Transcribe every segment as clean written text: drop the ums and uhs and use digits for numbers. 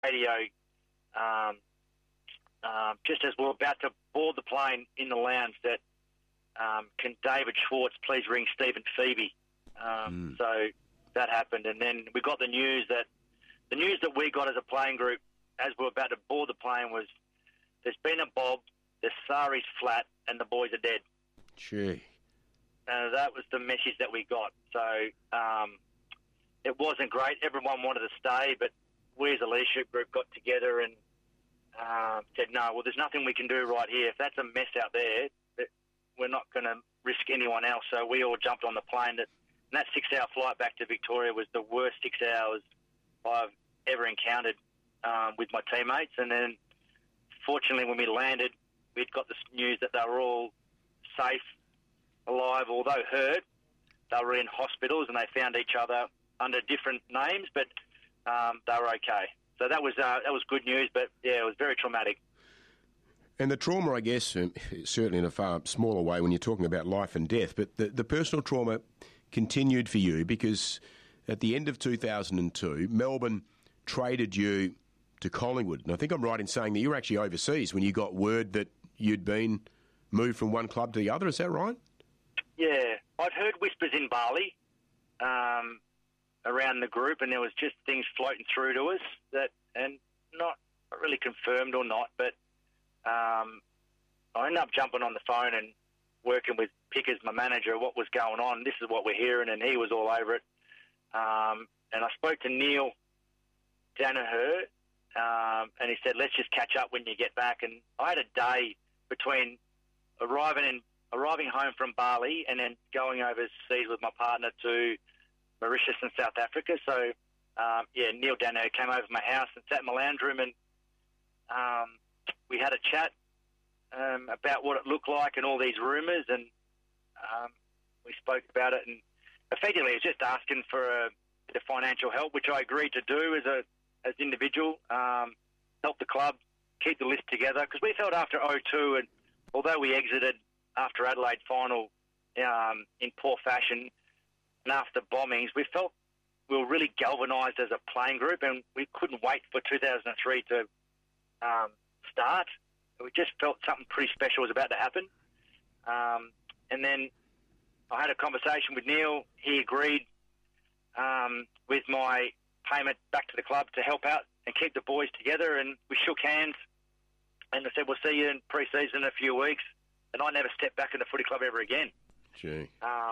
radio, just as we were about to board the plane in the lounge, that can David Schwartz please ring Stephen Phoebe? So that happened, and then we got the news that we got as a playing group as we were about to board the plane was there's been a bob, the Sari's flat, and the boys are dead. Gee. That was the message that we got. So it wasn't great. Everyone wanted to stay, but we as a leadership group got together and said, no, well, there's nothing we can do right here. If that's a mess out there, we're not going to risk anyone else. So we all jumped on the plane. And that 6-hour flight back to Victoria was the worst 6 hours I've ever encountered with my teammates. And then, fortunately, when we landed, we'd got the news that they were all safe, alive, although hurt. They were in hospitals and they found each other under different names, but they were okay. So that was good news, but yeah, it was very traumatic. And the trauma, I guess, certainly in a far smaller way when you're talking about life and death, but the personal trauma continued for you because at the end of 2002, Melbourne traded you to Collingwood. And I think I'm right in saying that you were actually overseas when you got word that you'd been moved from one club to the other. Is that right? Yeah. I'd heard whispers in Bali around the group, and there was just things floating through to us that, and not really confirmed or not, but I ended up jumping on the phone and working with Pickers, my manager, what was going on. This is what we're hearing, and he was all over it. And I spoke to Neil Danaher, and he said, let's just catch up when you get back. And I had a day between arriving home from Bali and then going overseas with my partner to Mauritius and South Africa. So, Neil Danaher came over to my house and sat in my lounge room, and we had a chat about what it looked like and all these rumours, and we spoke about it, and effectively it was just asking for the financial help, which I agreed to do as individual, help the club keep the list together, because we felt after 2002, and although we exited after Adelaide final in poor fashion and after bombings, we felt we were really galvanised as a playing group, and we couldn't wait for 2003 to start. We just felt something pretty special was about to happen. And then I had a conversation with Neil. He agreed with my payment back to the club to help out and keep the boys together, and we shook hands and I said, we'll see you in pre-season in a few weeks. And I never stepped back in the footy club ever again. Gee.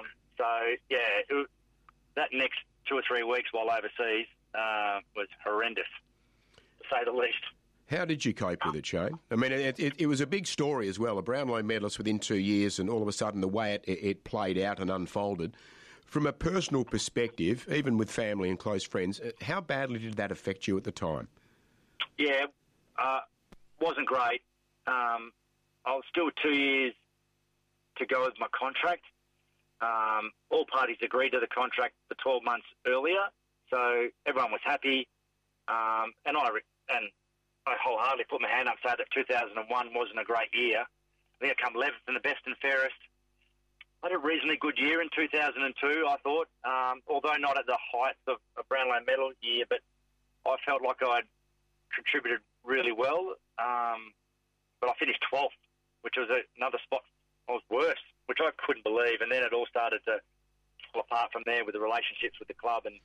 That next 2 or 3 weeks while overseas was horrendous, to say the least. How did you cope with it, Shane? I mean, it was a big story as well, a Brownlow medalist within 2 years, and all of a sudden the way it played out and unfolded. From a personal perspective, even with family and close friends, how badly did that affect you at the time? Yeah, wasn't great. I was still 2 years to go with my contract. All parties agreed to the contract for 12 months earlier, so everyone was happy. And I wholeheartedly put my hand up and say that 2001 wasn't a great year. I think I come 11th in the best and fairest. I had a reasonably good year in 2002, I thought, although not at the height of a Brownlow medal year, but I felt like I'd contributed really well. But I finished 12th, which was another spot I was worse, which I couldn't believe. And then it all started to fall apart from there with the relationships with the club. And,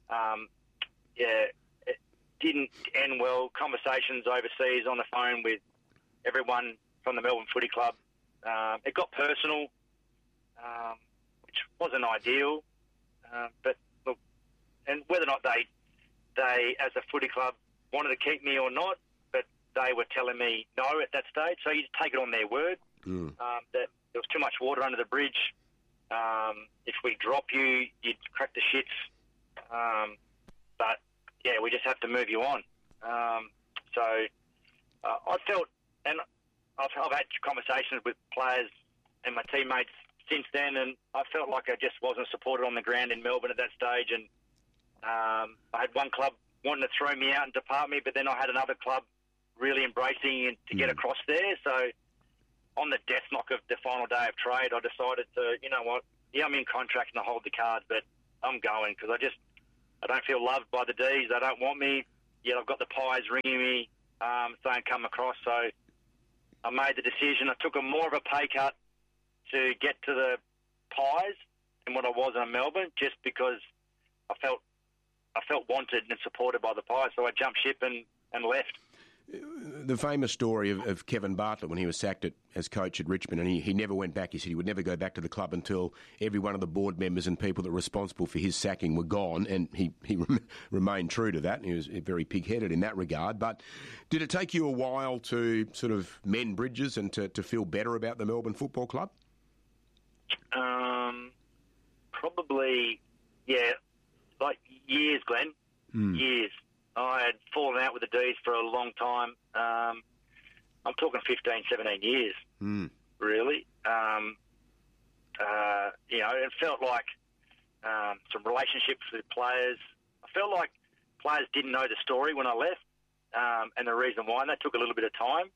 it didn't end well. Conversations overseas on the phone with everyone from the Melbourne Footy Club. It got personal, which wasn't ideal. But look, and whether or not they, as a footy club, wanted to keep me or not, but they were telling me no at that stage. So you just take it on their word that there was too much water under the bridge. If we drop you, you'd crack the shits. But yeah, we just have to move you on. I felt, and I've had conversations with players and my teammates since then, and I felt like I just wasn't supported on the ground in Melbourne at that stage. And I had one club wanting to throw me out and depart me, but then I had another club really embracing and to get across there. So on the death knock of the final day of trade, I decided to, you know what, yeah, I'm in contract and I hold the cards, but I'm going because I don't feel loved by the D's. They don't want me. yet I've got the Pies ringing me saying come across. So I made the decision. I took more of a pay cut to get to the Pies than what I was in Melbourne, just because I felt wanted and supported by the Pies. So I jumped ship and left. The famous story of Kevin Bartlett when he was sacked as coach at Richmond, and he never went back. He said he would never go back to the club until every one of the board members and people that were responsible for his sacking were gone, and he remained true to that. He was very pig-headed in that regard. But did it take you a while to sort of mend bridges and to feel better about the Melbourne Football Club? Probably, yeah, like years, Glenn, years. I had fallen out with the D's for a long time. I'm talking 15, 17 years, really. It felt like some relationships with players. I felt like players didn't know the story when I left, and the reason why, and that took a little bit of time.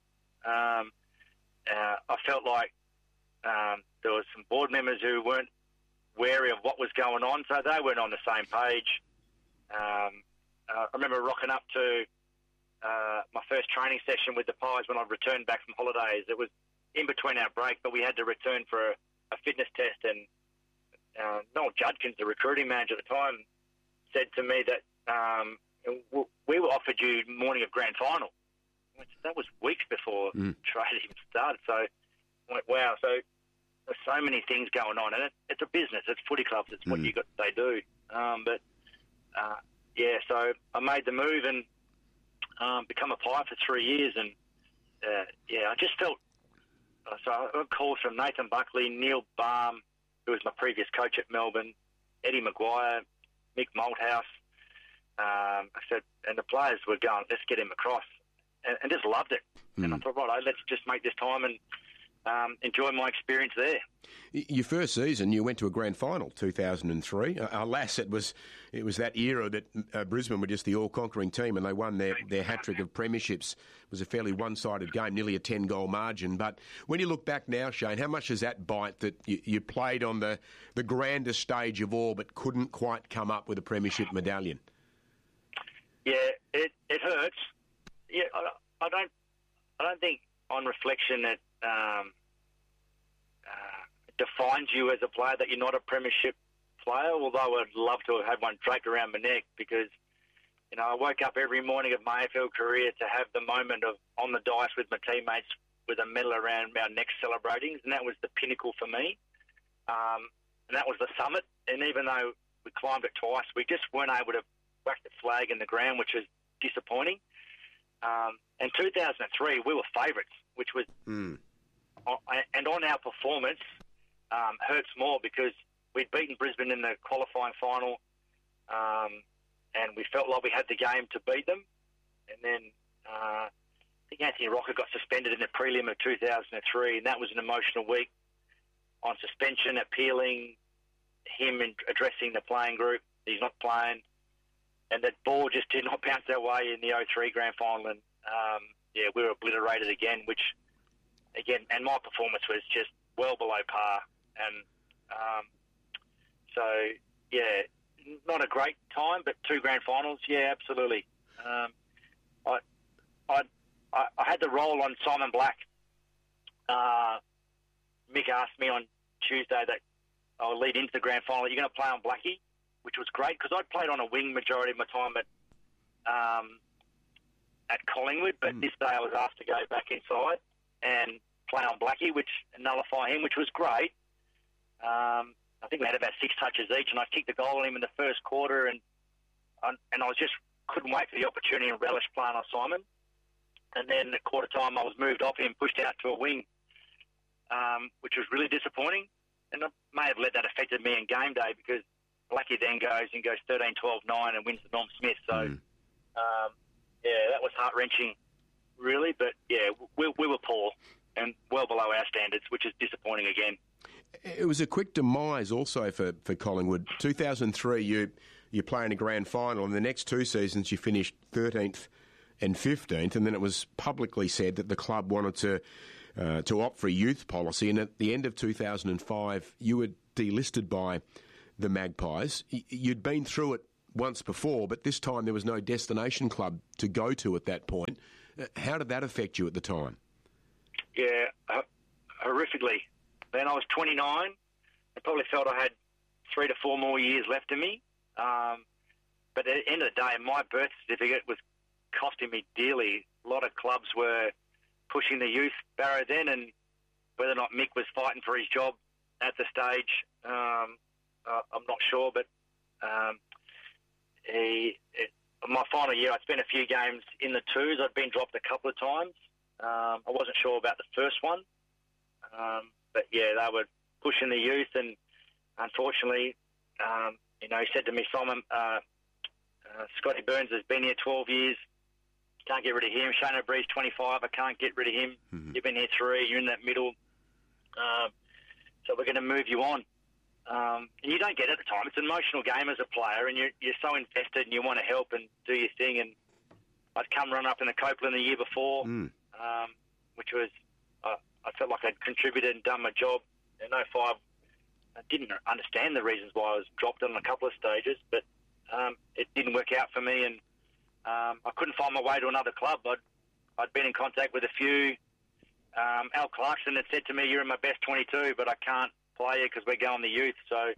I felt like there were some board members who weren't wary of what was going on, so they weren't on the same page. I remember rocking up to my first training session with the Pies when I returned back from holidays. It was in between our break, but we had to return for a fitness test, and Noel Judkins, the recruiting manager at the time, said to me that we were offered you morning of grand final. That was weeks before trade even started. So I went, wow. So there's so many things going on, and it's a business. It's footy clubs. It's what they do. So I made the move and become a Pie for 3 years, and I just felt. So I got calls from Nathan Buckley, Neil Baum, who was my previous coach at Melbourne, Eddie Maguire, Mick Malthouse. I said, and the players were going, let's get him across, and just loved it. And I thought, right, let's just make this time and enjoy my experience there. Your first season, you went to a grand final, 2003. Alas, it was that era that Brisbane were just the all-conquering team, and they won their hat-trick of premierships. It was a fairly one-sided game, nearly a 10-goal margin. But when you look back now, Shane, how much does that bite that you played on the grandest stage of all but couldn't quite come up with a premiership medallion? Yeah, it hurts. Yeah, I don't think on reflection that defines you as a player that you're not a premiership player, although I'd love to have had one draped around my neck, because I woke up every morning of my AFL career to have the moment of on the dice with my teammates with a medal around our neck celebrating, and that was the pinnacle for me. And that was the summit, and even though we climbed it twice, we just weren't able to whack the flag in the ground, which was disappointing. In 2003, we were favourites, which was... And on our performance, hurts more because we'd beaten Brisbane in the qualifying final, and we felt like we had the game to beat them. And then I think Anthony Rocker got suspended in the prelim of 2003, and that was an emotional week on suspension, appealing him and addressing the playing group. He's not playing. And that ball just did not bounce our way in the 2003 grand final. And, we were obliterated again, and my performance was just well below par. And not a great time, but 2 grand finals, yeah, absolutely. I had the role on Simon Black. Mick asked me on Tuesday that I'll lead into the grand final. Are you going to play on Blackie? Which was great, because I'd played on a wing majority of my time at Collingwood, but this day I was asked to go back inside and play on Blackie, which nullify him, which was great. I think we had about 6 touches each, and I kicked the goal on him in the first quarter, and I was just couldn't wait for the opportunity and relish playing on Simon. And then at quarter time, I was moved off him, pushed out to a wing, which was really disappointing. And I may have let that affected me in game day, because Blackie then goes 13, 12, 9 and wins the Norm Smith. So, that was heart-wrenching, really. But, we were poor and well below our standards, which is disappointing again. It was a quick demise also for Collingwood. 2003, you play in a grand final, and the next 2 seasons you finished 13th and 15th, and then it was publicly said that the club wanted to opt for a youth policy, and at the end of 2005, you were delisted by the Magpies. You'd been through it once before, but this time there was no destination club to go to at that point. How did that affect you at the time? Yeah, horrifically. Then I was 29. I probably felt I had 3 to 4 more years left in me. But at the end of the day, my birth certificate was costing me dearly. A lot of clubs were pushing the youth barrow then, and whether or not Mick was fighting for his job at the stage, I'm not sure. But my final year, I'd spent a few games in the twos. I'd been dropped a couple of times. I wasn't sure about the first one. But, yeah, they were pushing the youth, and unfortunately, he said to me, Simon, Scotty Burns has been here 12 years. Can't get rid of him. Shane O'Brien's 25. I can't get rid of him. Mm-hmm. You've been here 3. You're in that middle. So we're going to move you on. And you don't get it at the time. It's an emotional game as a player, and you're so invested and you want to help and do your thing. And I'd come run up in the Copeland the year before, which was I felt like I'd contributed and done my job. In 05, I didn't understand the reasons why I was dropped on a couple of stages, but it didn't work out for me, and I couldn't find my way to another club. I'd been in contact with a few. Al Clarkson had said to me, "You're in my best 22, but I can't play you because we're going the youth." So,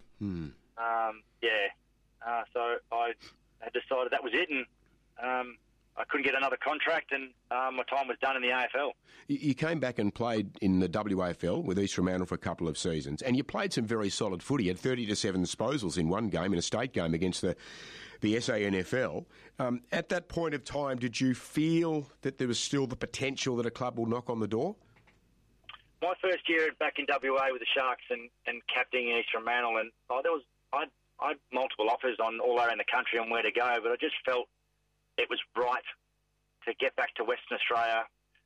so I had decided that was it, and I couldn't get another contract, and my time was done in the AFL. You came back and played in the WAFL with East Fremantle for a couple of seasons, and you played some very solid footy. You had 30-7 disposals in one game, in a state game against the SANFL. At that point of time, did you feel that there was still the potential that a club will knock on the door? My first year back in WA with the Sharks and captaining East Fremantle, and I had multiple offers on all around the country on where to go, but I just felt it was right to get back to Western Australia.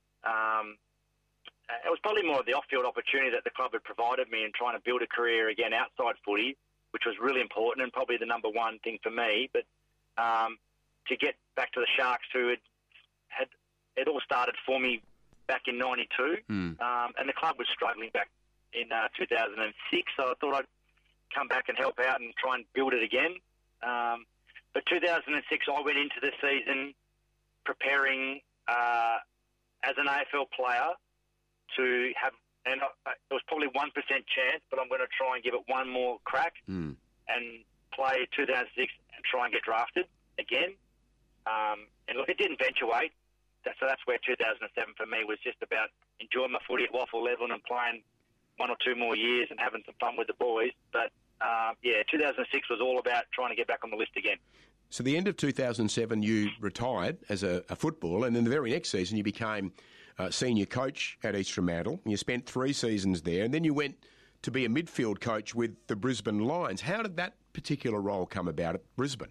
It was probably more of the off-field opportunity that the club had provided me in trying to build a career again outside footy, which was really important and probably the number one thing for me. But to get back to the Sharks, who had it all started for me back in 92, and the club was struggling back in 2006, so I thought I'd come back and help out and try and build it again. But 2006, I went into the season preparing as an AFL player to have, and it was probably 1% chance, but I'm going to try and give it one more crack and play 2006 and try and get drafted again. And look, it didn't eventuate. So that's where 2007 for me was just about enjoying my footy at waffle level and playing 1 or 2 more years and having some fun with the boys. But 2006 was all about trying to get back on the list again. So the end of 2007, you retired as a footballer, and then the very next season you became senior coach at East Fremantle. You spent 3 seasons there, and then you went to be a midfield coach with the Brisbane Lions. How did that particular role come about at Brisbane?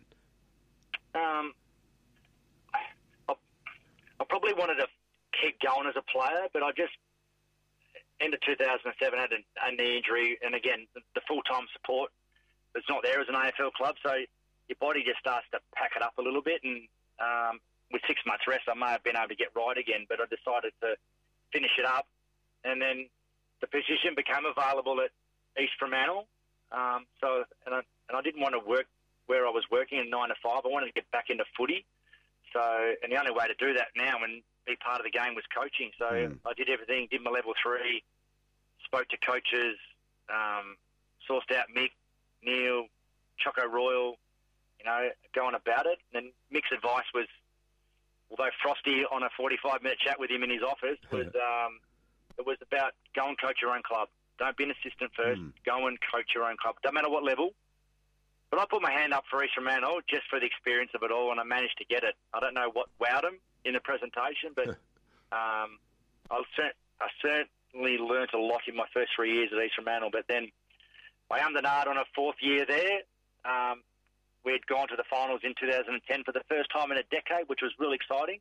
I probably wanted to keep going as a player, but I just, end of 2007, had a knee injury, and again, the full-time support was not there as an AFL club, so your body just starts to pack it up a little bit, and with 6 months rest, I may have been able to get right again, but I decided to finish it up, and then the position became available at East Fremantle, and I didn't want to work where I was working in 9 to 5. I wanted to get back into footy, and the only way to do that now and be part of the game was coaching, so I did everything, did my level 3, spoke to coaches, sourced out Mick, Neil, Choco Royal, going about it. And Mick's advice was, although frosty on a 45-minute chat with him in his office, was it was about go and coach your own club. Don't be an assistant first. Go and coach your own club. Don't matter what level. But I put my hand up for East Fremantle just for the experience of it all, and I managed to get it. I don't know what wowed him in the presentation, but I certainly learnt a lot in my first 3 years at East Fremantle. But then I ummed and ahed on a 4th year there. We had gone to the finals in 2010 for the first time in a decade, which was really exciting.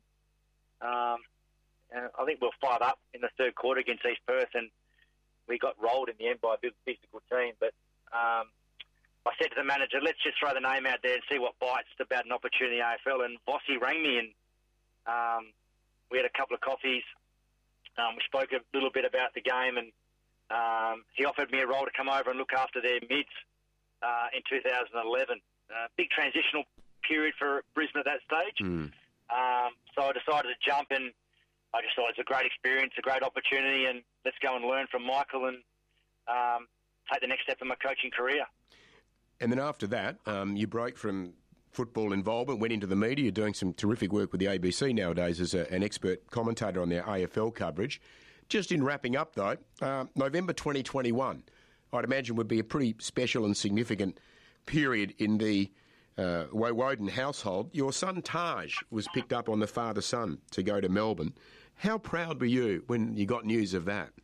And I think we were 5 up in the 3rd quarter against East Perth, and we got rolled in the end by a big physical team. But I said to the manager, let's just throw the name out there and see what bites about an opportunity in the AFL. And Vossi rang me, and we had a couple of coffees. We spoke a little bit about the game, and he offered me a role to come over and look after their mids in 2011. Big transitional period for Brisbane at that stage. So I decided to jump, and I just thought it's a great experience, a great opportunity, and let's go and learn from Michael and take the next step in my coaching career. And then after that, you broke from football involvement, went into the media. You're doing some terrific work with the ABC nowadays as an expert commentator on their AFL coverage. Just in wrapping up, though, November 2021, I'd imagine would be a pretty special and significant period in the Woden household. Your son Taj was picked up on the father-son to go to Melbourne. How proud were you when you got news of that?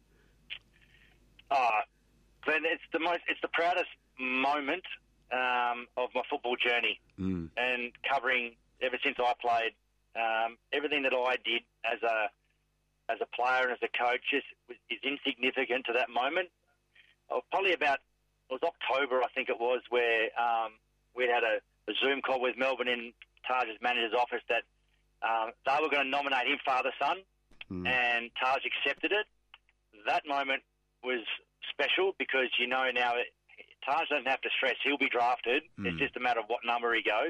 Glenn, it's the proudest moment of my football journey, and covering ever since I played. Everything that I did as a player and as a coach is insignificant to that moment. Probably it was October, I think it was, where we'd had a Zoom call with Melbourne in Taj's manager's office that they were going to nominate him father-son, and Taj accepted it. That moment was special because now Taj doesn't have to stress. He'll be drafted. It's just a matter of what number he goes.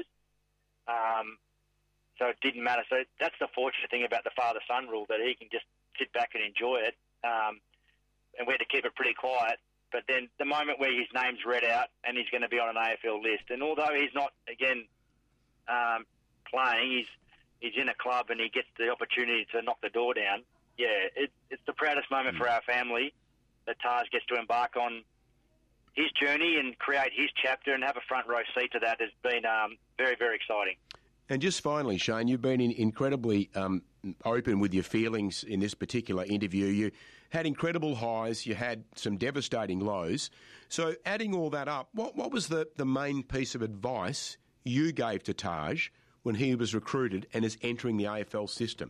So it didn't matter. So that's the fortunate thing about the father-son rule, that he can just sit back and enjoy it. And we had to keep it pretty quiet. But then the moment where his name's read out and he's going to be on an AFL list, and although he's not, again, playing, he's in a club and he gets the opportunity to knock the door down, it's the proudest moment for our family that Taj gets to embark on his journey and create his chapter and have a front row seat to that has been very, very exciting. And just finally, Shane, you've been incredibly open with your feelings in this particular interview. You had incredible highs, you had some devastating lows. So adding all that up, what was the main piece of advice you gave to Taj when he was recruited and is entering the AFL system?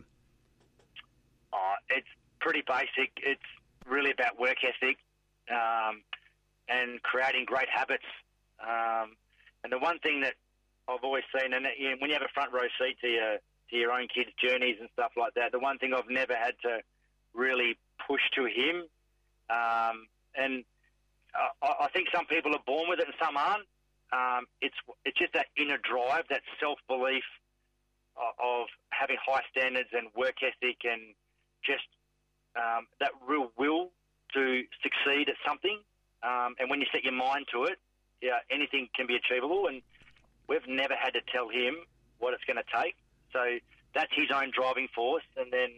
It's pretty basic. It's really about work ethic and creating great habits. And the one thing that I've always seen, and when you have a front row seat to your own kids' journeys and stuff like that, the one thing I've never had to really push to him, and I think some people are born with it and some aren't. It's just that inner drive, that self-belief of having high standards and work ethic, and just that real will to succeed at something. And when you set your mind to it, anything can be achievable. And we've never had to tell him what it's going to take. So that's his own driving force. And then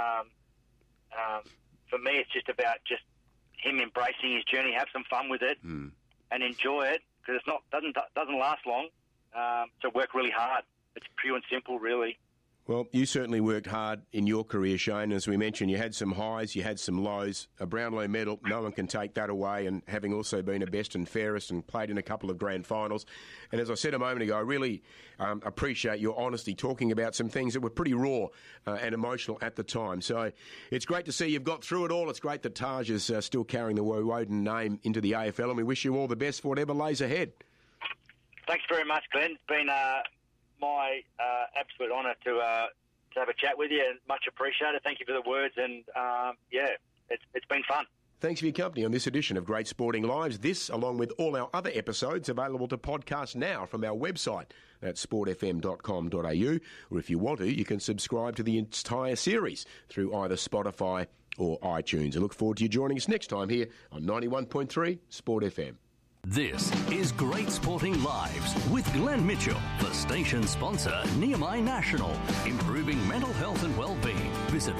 for me, it's just about just him embracing his journey, have some fun with it, and enjoy it, because it doesn't last long. So work really hard. It's pure and simple, really. Well, you certainly worked hard in your career, Shane. As we mentioned, you had some highs, you had some lows. A Brownlow medal, no one can take that away, and having also been a best and fairest and played in a couple of grand finals. And as I said a moment ago, I really appreciate your honesty talking about some things that were pretty raw and emotional at the time. So it's great to see you've got through it all. It's great that Taj is still carrying the Woden name into the AFL, and we wish you all the best for whatever lays ahead. Thanks very much, Glenn. It's been my absolute honour to have a chat with you, and much appreciated. Thank you for the words, and it's been fun. Thanks for your company on this edition of Great Sporting Lives. This, along with all our other episodes, available to podcast now from our website at sportfm.com.au, or if you want to, you can subscribe to the entire series through either Spotify or iTunes. I look forward to you joining us next time here on 91.3 Sport FM. This is Great Sporting Lives with Glenn Mitchell, the station sponsor, Nehemiah National, improving mental health and well-being. Visit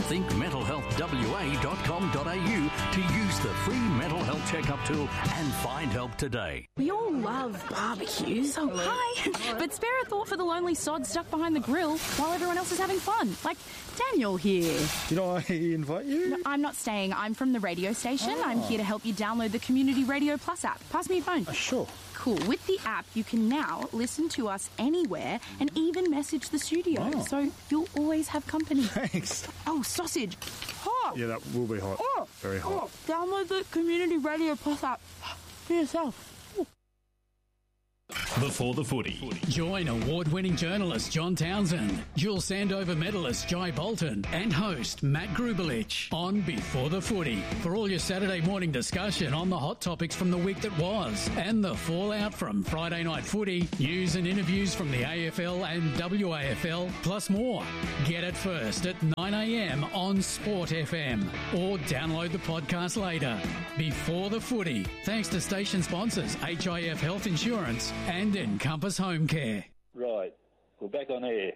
thinkmentalhealthwa.com.au to use the free mental health checkup tool and find help today. We all love barbecues. Oh, hi. But spare a thought for the lonely sod stuck behind the grill while everyone else is having fun. Like Daniel here. Did I invite you? No, I'm not staying. I'm from the radio station. Oh. I'm here to help you download the Community Radio Plus app. Pass me your phone. Sure. Cool. With the app, you can now listen to us anywhere and even message the studio. Oh. So you'll always have company. Thanks. Oh, sausage. Hot. Yeah, that will be hot. Oh. Very hot. Oh. Download the Community Radio Plus app for yourself. Before the Footy. Join award-winning journalist John Townsend, dual Sandover medalist Jai Bolton, and host Matt Grubelich on Before the Footy for all your Saturday morning discussion on the hot topics from the week that was and the fallout from Friday night footy, news and interviews from the AFL and WAFL, plus more. Get it first at 9 a.m. on Sport FM or download the podcast later. Before the Footy, thanks to station sponsors HIF Health Insurance and Encompass Home Care. Right, we're back on air.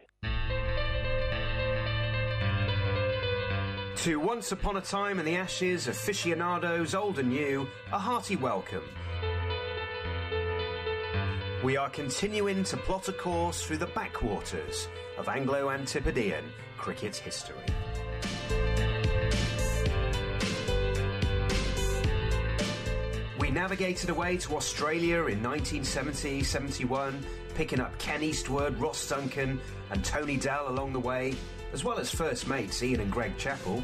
To Once Upon a Time in the Ashes aficionados, old and new, a hearty welcome. We are continuing to plot a course through the backwaters of Anglo-Antipodean cricket history. We navigated away to Australia in 1970-71, picking up Ken Eastwood, Ross Duncan and Tony Dell along the way, as well as first mates Ian and Greg Chappell.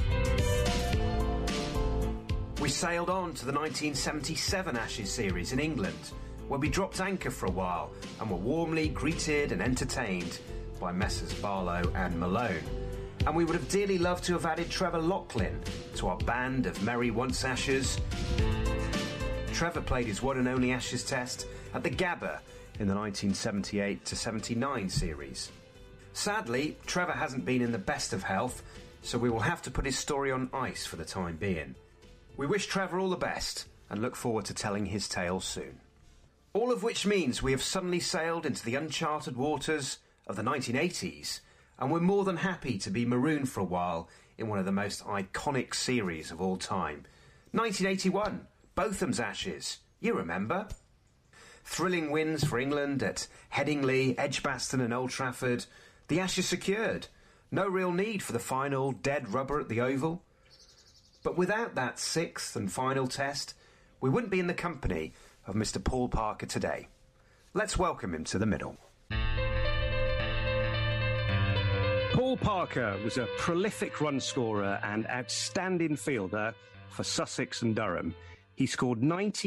We sailed on to the 1977 Ashes series in England, where we dropped anchor for a while and were warmly greeted and entertained by Messrs Barlow and Malone. And we would have dearly loved to have added Trevor Locklin to our band of merry once-Ashers. Trevor played his one and only Ashes test at the Gabba in the 1978-79 series. Sadly, Trevor hasn't been in the best of health, so we will have to put his story on ice for the time being. We wish Trevor all the best and look forward to telling his tale soon. All of which means we have suddenly sailed into the uncharted waters of the 1980s, and we're more than happy to be marooned for a while in one of the most iconic series of all time. 1981. Botham's Ashes, you remember? Thrilling wins for England at Headingley, Edgbaston and Old Trafford. The Ashes secured. No real need for the final dead rubber at the Oval. But without that sixth and final test, we wouldn't be in the company of Mr. Paul Parker today. Let's welcome him to the middle. Paul Parker was a prolific run scorer and outstanding fielder for Sussex and Durham. He scored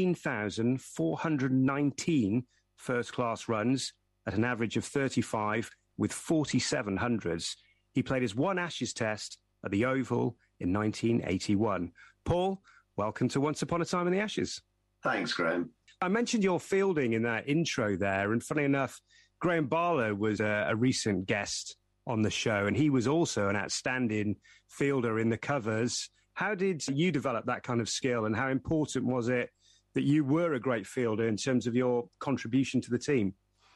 19,419 first-class runs at an average of 35 with 47 hundreds. He played his one Ashes test at the Oval in 1981. Paul, welcome to Once Upon a Time in the Ashes. Thanks, Graham. I mentioned your fielding in that intro there, and funny enough, Graham Barlow was a recent guest on the show, and he was also an outstanding fielder in the covers. How did you develop that kind of skill, and how important was it that you were a great fielder in terms of your contribution to the team?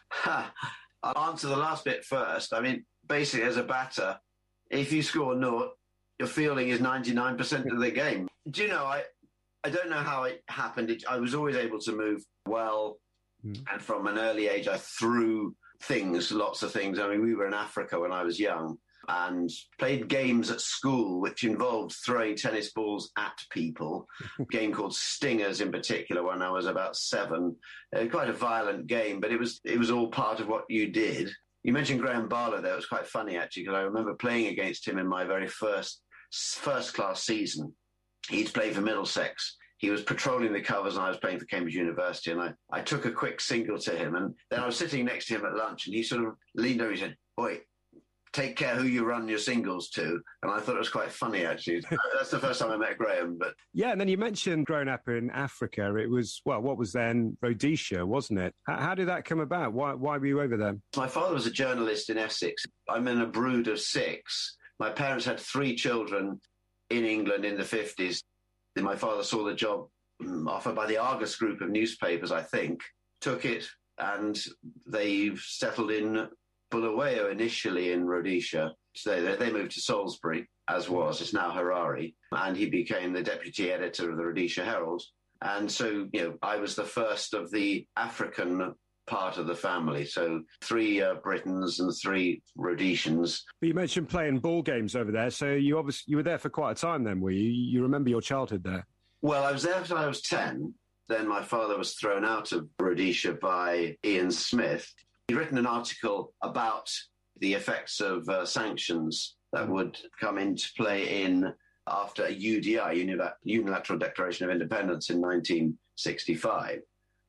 I'll answer the last bit first. I mean, basically, as a batter, if you score naught, your fielding is 99% of the game. Do you know, I don't know how it happened. I was always able to move well, and from an early age, I threw things, lots of things. I mean, we were in Africa when I was young, and played games at school which involved throwing tennis balls at people. A game called Stingers in particular when I was about 7. Quite a violent game, but it was all part of what you did. You mentioned Graham Barlow there. It was quite funny, actually, because I remember playing against him in my very first-class season. He'd played for Middlesex. He was patrolling the covers and I was playing for Cambridge University, and I took a quick single to him, and then I was sitting next to him at lunch and he sort of leaned over and he said, "Boy, take care who you run your singles to." And I thought it was quite funny, actually. That's the first time I met Graham. But yeah, and then you mentioned growing up in Africa. It was, well, what was then Rhodesia, wasn't it? How did that come about? Why were you over there? My father was a journalist in Essex. I'm in a brood of 6. My parents had 3 children in England in the 50s. My father saw the job offered by the Argus group of newspapers, I think, took it, and they settled in Bulawayo initially in Rhodesia. So they moved to Salisbury, as was. It's now Harare. And he became the deputy editor of the Rhodesia Herald. And so, I was the first of the African part of the family. So 3 Britons and 3 Rhodesians. But you mentioned playing ball games over there. So you were there for quite a time then, were you? You remember your childhood there? Well, I was there until I was 10. Then my father was thrown out of Rhodesia by Ian Smith. He'd written an article about the effects of sanctions that would come into play after a UDI, Unilateral Declaration of Independence in 1965.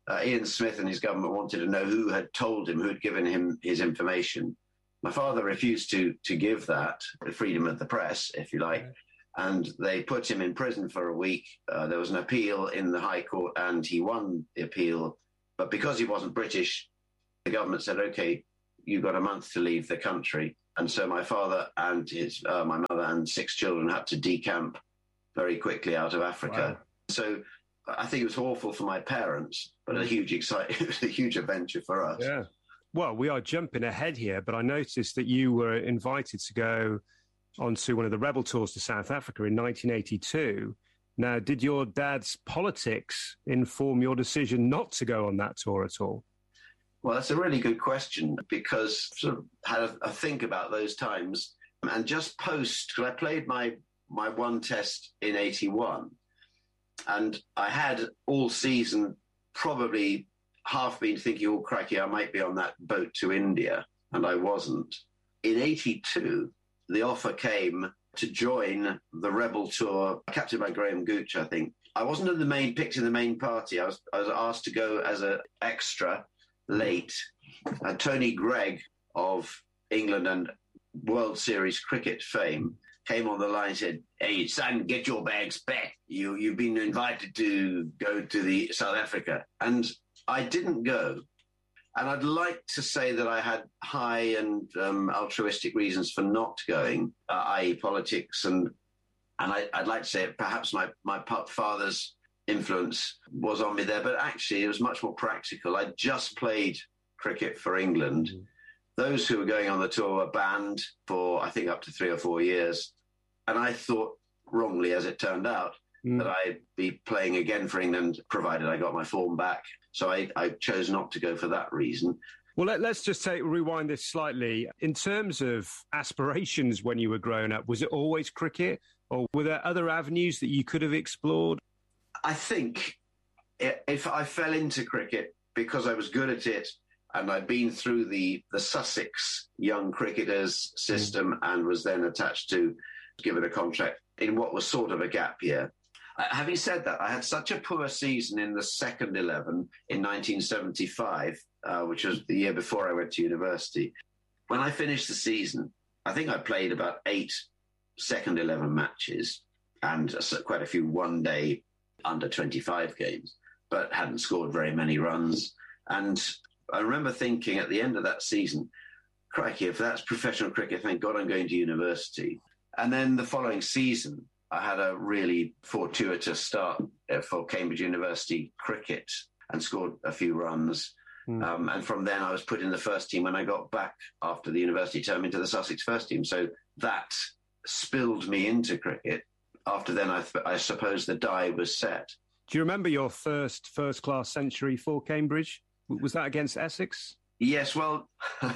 Ian Smith and his government wanted to know who had told him, who had given him his information. My father refused to give that, the freedom of the press, if you like, and they put him in prison for a week. There was an appeal in the High Court, and he won the appeal. But because he wasn't British, the government said, OK, you've got a month to leave the country. And so my father and my mother and 6 children had to decamp very quickly out of Africa. Wow. So I think it was awful for my parents, but it was a huge adventure for us. Yeah. Well, we are jumping ahead here, but I noticed that you were invited to go onto one of the Rebel tours to South Africa in 1982. Now, did your dad's politics inform your decision not to go on that tour at all? Well, that's a really good question, because I sort of had a think about those times. And just post, because I played my one test in 81, and I had all season probably half been thinking, oh, crikey, I might be on that boat to India, and I wasn't. In 82, the offer came to join the Rebel tour, captained by Graham Gooch, I think. I wasn't picked in the main party. I was asked to go as an extra late. And Tony Gregg of England and World Series cricket fame came on the line and said, hey, son, get your bags back. You've been invited to go to South Africa. And I didn't go. And I'd like to say that I had high and altruistic reasons for not going, i.e. politics. And I'd like to say perhaps my father's influence was on me there, but actually it was much more practical. I just played cricket for England. Those who were going on the tour were banned for, I think, up to 3 or 4 years. And I thought, wrongly as it turned out, that I'd be playing again for England, provided I got my form back. So I chose not to go for that reason. Well, let's just rewind this slightly. In terms of aspirations when you were growing up, was it always cricket, or were there other avenues that you could have explored? I think if I fell into cricket because I was good at it, and I'd been through the Sussex young cricketers system and was then attached to given a contract in what was sort of a gap year. Having said that, I had such a poor season in the second 11 in 1975, which was the year before I went to university. When I finished the season, I think I played about 8 second 11 matches and quite a few one-day under 25 games, but hadn't scored very many runs. And I remember thinking at the end of that season, crikey, if that's professional cricket, thank God I'm going to university. And then the following season, I had a really fortuitous start for Cambridge University cricket and scored a few runs. And from then I was put in the first team when I got back after the university term into the Sussex first team. So that spilled me into cricket. After then, I suppose the die was set. Do you remember your first-class century for Cambridge? Was that against Essex? Yes, well,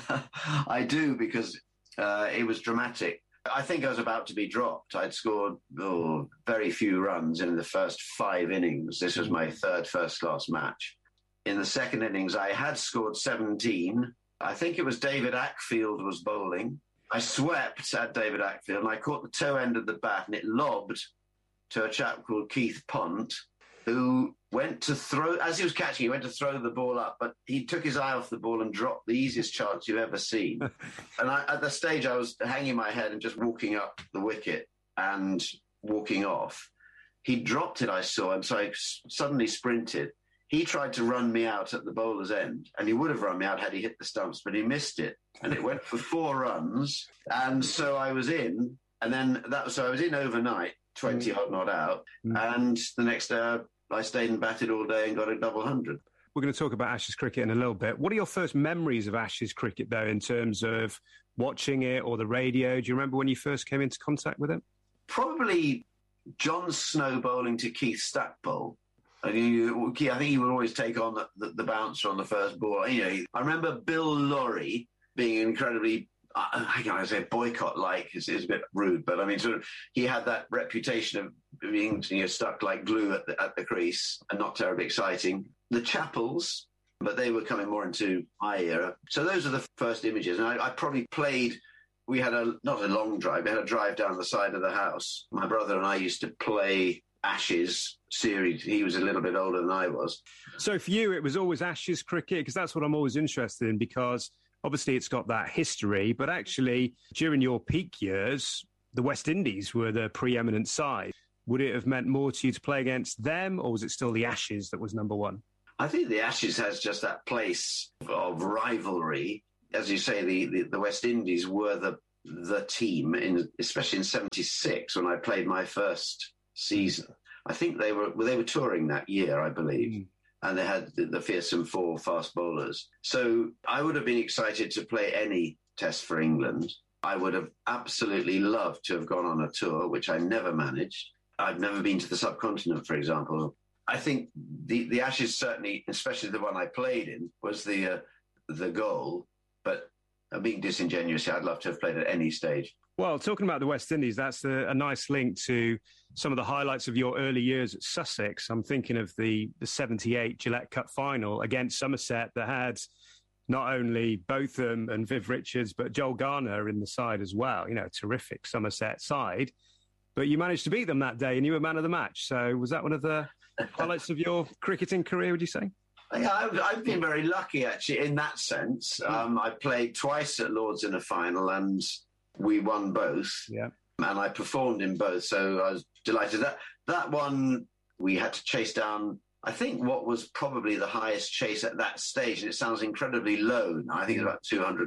I do, because it was dramatic. I think I was about to be dropped. I'd scored very few runs in the first 5 innings. This was my third first-class match. In the second innings, I had scored 17. I think it was David Ackfield was bowling. I swept at David Ackfield, and I caught the toe end of the bat, and it lobbed to a chap called Keith Pont, who went to throw, as he was catching, he went to throw the ball up, but he took his eye off the ball and dropped the easiest chance you've ever seen. And at the stage, I was hanging my head and just walking up the wicket and walking off. He dropped it, I saw, and so I suddenly sprinted. He tried to run me out at the bowler's end, and he would have run me out had he hit the stumps, but he missed it. And it went for 4 runs, and so I was in. And then so I was in overnight, 20 odd not out, and the next day I stayed and batted all day and got a double 100. We're going to talk about Ashes cricket in a little bit. What are your first memories of Ashes cricket, though, in terms of watching it or the radio? Do you remember when you first came into contact with it? Probably John Snow bowling to Keith Stackpole. I think he would always take on the bouncer on the first ball. I remember Bill Lorry being incredibly, I can't say boycott-like, it's a bit rude, but I mean, sort of, he had that reputation of being stuck like glue at the crease and not terribly exciting. The Chappells, but they were coming more into my era. So those are the first images. And I probably played, we had not a long drive, we had a drive down the side of the house. My brother and I used to play Ashes series. He was a little bit older than I was. So for you, it was always Ashes cricket, because that's what I'm always interested in, because obviously it's got that history, but actually during your peak years, the West Indies were the preeminent side. Would it have meant more to you to play against them, or was it still the Ashes that was number one? I think the Ashes has just that place of rivalry. As you say, the West Indies were the team, especially in '76 when I played my first season. I think they were touring that year, I believe, and they had the fearsome four fast bowlers. So I would have been excited to play any test for England. I would have absolutely loved to have gone on a tour, which I never managed. I've never been to the subcontinent, for example. I think the Ashes certainly, especially the one I played in, was the goal. But being disingenuous, I'd love to have played at any stage. Well, talking about the West Indies, that's a nice link to some of the highlights of your early years at Sussex. I'm thinking of the 78 Gillette Cup final against Somerset that had not only Botham and Viv Richards, but Joel Garner in the side as well. You know, terrific Somerset side. But you managed to beat them that day and you were man of the match. So was that one of the highlights of your cricketing career, would you say? Yeah, I've been very lucky, actually, in that sense. I played twice at Lords in a final and we won both. Yeah. And I performed in both, so I was delighted. That one, we had to chase down, I think, what was probably the highest chase at that stage. And it sounds incredibly low now. I think it's about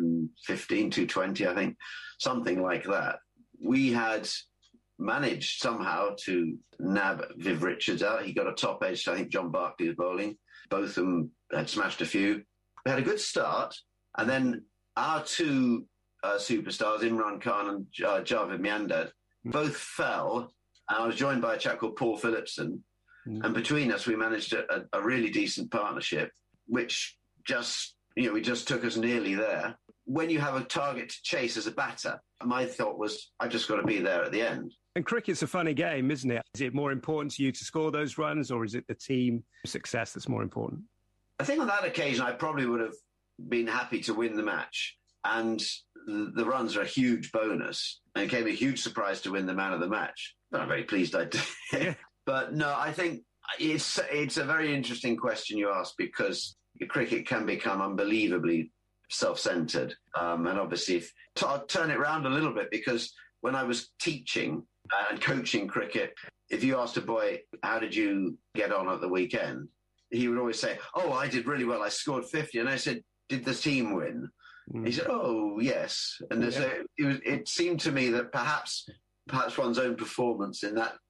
215, 220, I think, something like that. We had managed somehow to nab Viv Richards out. He got a top edge, I think John Barkley was bowling. Both of them had smashed a few. We had a good start, and then our two superstars, Imran Khan and Javed Miandad, both fell, and I was joined by a chap called Paul Phillipson, and between us we managed a really decent partnership, which just, we just took us nearly there. When you have a target to chase as a batter, my thought was, I've just got to be there at the end. And cricket's a funny game, isn't it? Is it more important to you to score those runs, or is it the team success that's more important? I think on that occasion, I probably would have been happy to win the match. And the runs are a huge bonus. And it came a huge surprise to win the man of the match. But I'm very pleased I did. Yeah. But no, I think it's a very interesting question you ask, because cricket can become unbelievably self-centred. And obviously, I'll turn it around a little bit, because when I was teaching and coaching cricket, if you asked a boy, how did you get on at the weekend? He would always say, oh, I did really well. I scored 50. And I said, did the team win? He said, oh, yes. And it seemed to me that perhaps one's own performance in that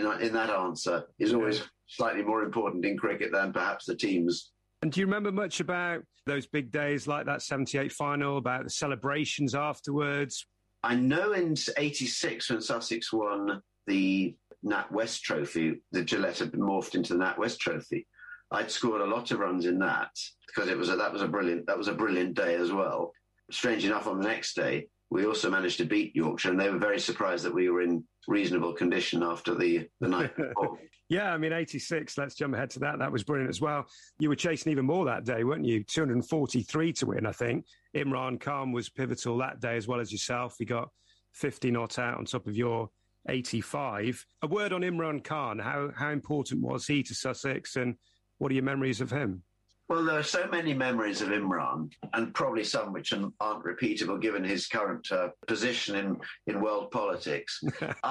answer is always slightly more important in cricket than perhaps the team's. And do you remember much about those big days like that 78 final, about the celebrations afterwards? I know in '86 when Sussex won the NatWest Trophy, the Gillette had morphed into the NatWest Trophy. I'd scored a lot of runs in that, because that was a brilliant day as well. Strange enough, on the next day, we also managed to beat Yorkshire, and they were very surprised that we were in reasonable condition after the night before. Yeah, I mean, 86, let's jump ahead to that. That was brilliant as well. You were chasing even more that day, weren't you? 243 to win, I think. Imran Khan was pivotal that day as well as yourself. He got 50 not out on top of your 85. A word on Imran Khan. How important was he to Sussex, and what are your memories of him? Well, there are so many memories of Imran, and probably some which aren't repeatable given his current position in world politics.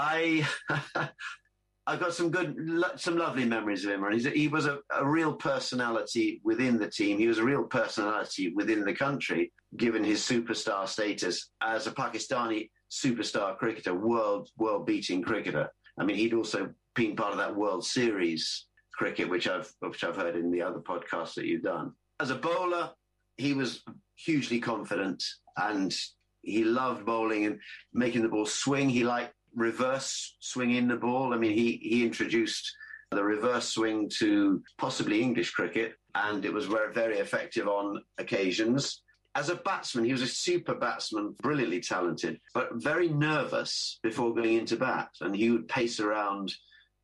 I've got some lovely memories of Imran. He was a real personality within the team. He was a real personality within the country, given his superstar status as a Pakistani superstar cricketer, world-beating cricketer. I mean, he'd also been part of that World Series cricket, which I've heard in the other podcasts that you've done. As a bowler, he was hugely confident, and he loved bowling and making the ball swing. He liked reverse swinging the ball. I mean, he introduced the reverse swing to possibly English cricket, and it was very, very effective on occasions. As a batsman, he was a super batsman, brilliantly talented, but very nervous before going into bat, and he would pace around.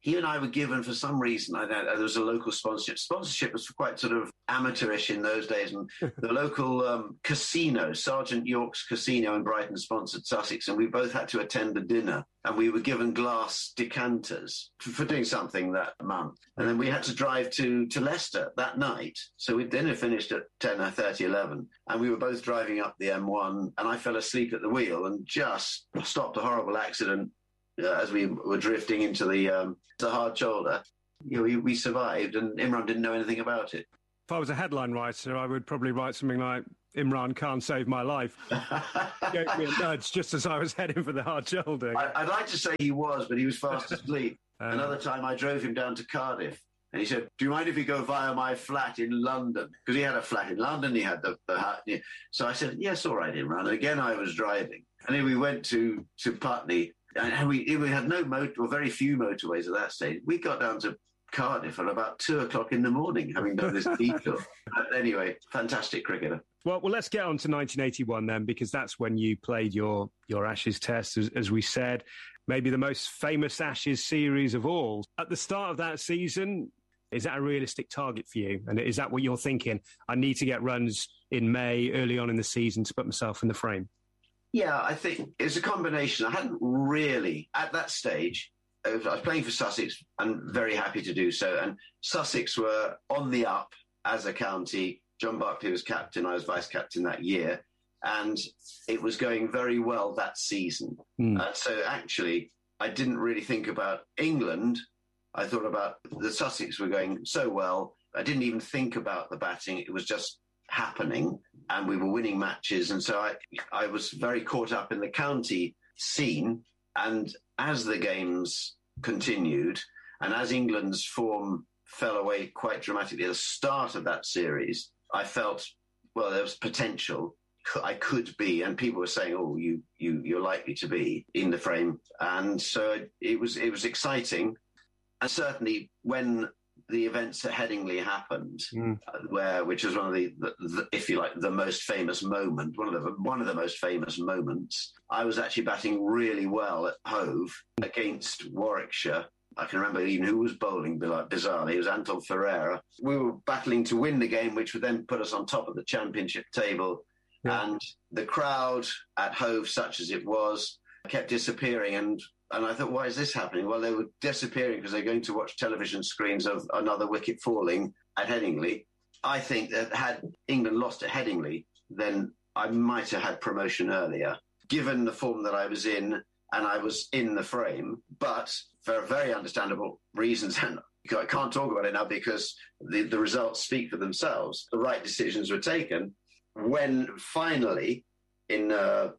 he and I were given, for some reason, I don't know, there was a local sponsorship. Sponsorship was quite sort of amateurish in those days, and the local casino, Sergeant York's Casino in Brighton, sponsored Sussex, and we both had to attend a dinner, and we were given glass decanters for doing something that month. And then we had to drive to Leicester that night. So dinner finished at 10:30, 11, and we were both driving up the M1, and I fell asleep at the wheel and just stopped a horrible accident as we were drifting into the hard shoulder. We survived, and Imran didn't know anything about it. If I was a headline writer, I would probably write something like, Imran Khan saved my life. Gave me a nudge just as I was heading for the hard shoulder. I'd like to say he was, but he was fast asleep. Another time I drove him down to Cardiff, and he said, do you mind if we go via my flat in London? Because he had a flat in London, he had the so I said, yes, all right, Imran. And again, I was driving. And then we went to Putney, and we had no very few motorways at that stage. We got down to Cardiff at about 2:00 in the morning, having done this detour. Anyway, fantastic cricketer. Well, let's get on to 1981 then, because that's when you played your Ashes test, as we said. Maybe the most famous Ashes series of all. At the start of that season, is that a realistic target for you? And is that what you're thinking? I need to get runs in May, early on in the season, to put myself in the frame. Yeah, I think it's a combination. I hadn't really, at that stage, I was playing for Sussex and very happy to do so. And Sussex were on the up as a county. John Barclay was captain. I was vice-captain that year. And it was going very well that season. So actually, I didn't really think about England. I thought about the Sussex were going so well. I didn't even think about the batting. It was just happening, and we were winning matches. And so I was very caught up in the county scene. And as the games continued, and as England's form fell away quite dramatically at the start of that series, I felt, well, there was potential. I could be, and people were saying, "Oh, you're likely to be in the frame," and so it was exciting. And certainly when the events at Headingley happened, which was one of the, if you like, the most famous moment, one of the most famous moments, I was actually batting really well at Hove against Warwickshire. I can remember even who was bowling bizarrely. It was Anton Ferreira. We were battling to win the game, which would then put us on top of the championship table. Yeah. And the crowd at Hove, such as it was, kept disappearing. And I thought, why is this happening? Well, they were disappearing because they're going to watch television screens of another wicket falling at Headingley. I think that had England lost at Headingley, then I might have had promotion earlier, given the form that I was in, and I was in the frame. But for very understandable reasons, and I can't talk about it now because the results speak for themselves, the right decisions were taken. When finally, in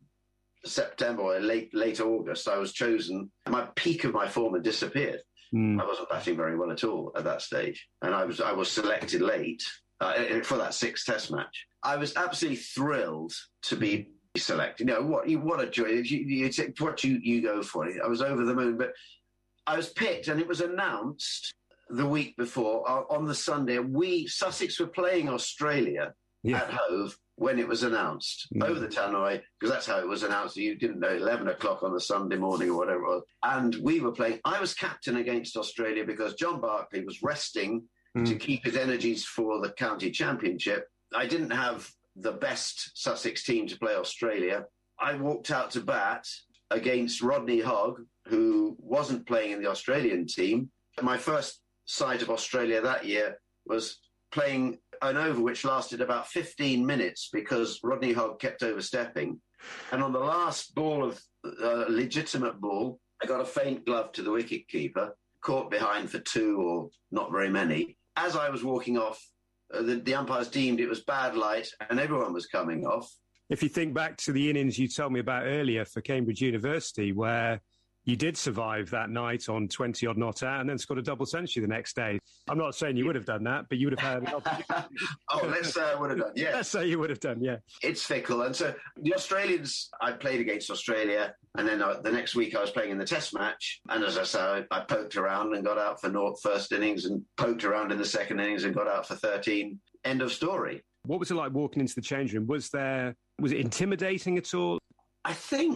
September or late August, I was chosen, my peak of my form had disappeared. I wasn't batting very well at all at that stage. And I was selected late for that sixth test match. I was absolutely thrilled to be selected. You know, what a joy. What you go for it. I was over the moon, but I was picked, and it was announced the week before on the Sunday. Sussex were playing Australia at Hove when it was announced over the tannoy, because that's how it was announced. You didn't know, 11 o'clock on the Sunday morning or whatever it was. And we were playing. I was captain against Australia because John Barclay was resting to keep his energies for the county championship. I didn't have the best Sussex team to play Australia. I walked out to bat against Rodney Hogg, who wasn't playing in the Australian team. My first sight of Australia that year was playing an over which lasted about 15 minutes because Rodney Hogg kept overstepping. And on the last ball of legitimate ball, I got a faint glove to the wicketkeeper, caught behind for two or not very many. As I was walking off, the umpires deemed it was bad light and everyone was coming off. If you think back to the innings you told me about earlier for Cambridge University, where you did survive that night on 20-odd not out and then scored a double century the next day. I'm not saying you would have done that, but you would have had an opportunity. Let's say I would have done, yeah. Let's say you would have done, yeah. It's fickle. And so the Australians, I played against Australia, and then the next week I was playing in the test match. And as I say, I poked around and got out for first innings and poked around in the second innings and got out for 13. End of story. What was it like walking into the change room? Was it intimidating at all? I think